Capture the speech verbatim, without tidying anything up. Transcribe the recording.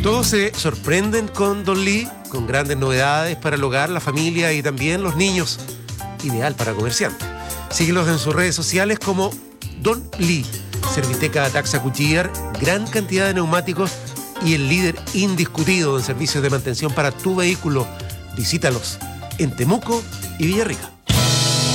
Todos se sorprenden con Don Lee, con grandes novedades para el hogar, la familia y también los niños. Ideal para comerciantes. Síguelos en sus redes sociales como Don Lee, Serviteca Taxa Cuchillar, gran cantidad de neumáticos y el líder indiscutido en servicios de mantención para tu vehículo. Visítalos en Temuco y Villarrica.